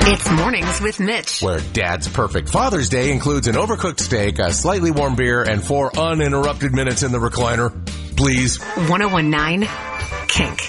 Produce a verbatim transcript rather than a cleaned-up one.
It's Mornings with Mitch, where Dad's perfect Father's Day includes an overcooked steak, a slightly warm beer, and four uninterrupted minutes in the recliner. Please. one oh one point nine Kink.